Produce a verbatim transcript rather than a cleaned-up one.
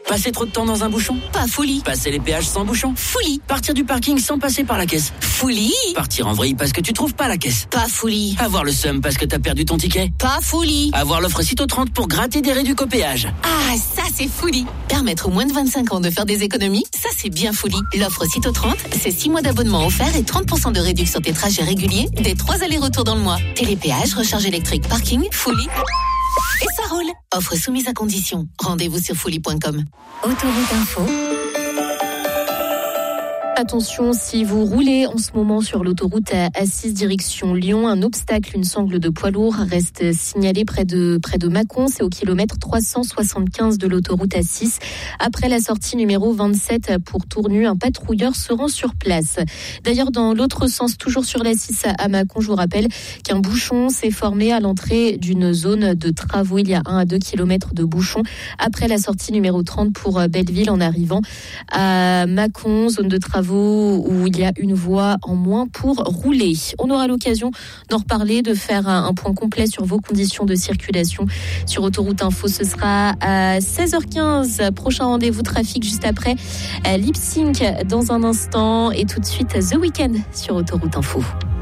Passer trop de temps dans un bouchon? Pas folie. Passer les péages sans bouchon? Folie. Partir du parking sans passer par la caisse? Folie. Partir en vrille parce que tu trouves pas la caisse? Pas folie. Avoir le seum parce que t'as perdu ton ticket? Pas folie. Avoir l'offre Cito trente pour gratter des réducs au péage? Ah, ça c'est folie. Permettre aux moins de vingt-cinq ans de faire des économies, ça c'est bien folie. L'offre Cito trente, c'est six mois d'abonnement offert et trente pour cent de réduction sur tes trajets réguliers des trois allers-retours dans le mois. Télépéage, recharge électrique, parking, folie. Et ça roule. Offre soumise à condition. Rendez-vous sur folie point com. Autoroute Info. Attention, si vous roulez en ce moment sur l'autoroute A six direction Lyon, un obstacle, une sangle de poids lourd reste signalée près de, près de Mâcon. C'est au kilomètre trois cent soixante-quinze de l'autoroute A six. Après la sortie numéro vingt-sept pour Tournu, un patrouilleur se rend sur place. D'ailleurs, dans l'autre sens, toujours sur l'A six à Mâcon, je vous rappelle qu'un bouchon s'est formé à l'entrée d'une zone de travaux. Il y a un à deux kilomètres de bouchon après la sortie numéro trente pour Belleville en arrivant à Mâcon, zone de travaux où il y a une voie en moins pour rouler. On aura l'occasion d'en reparler, de faire un point complet sur vos conditions de circulation sur Autoroute Info. Ce sera à seize heures quinze. Prochain rendez-vous trafic juste après Lip Sync dans un instant. Et tout de suite The Weeknd sur Autoroute Info.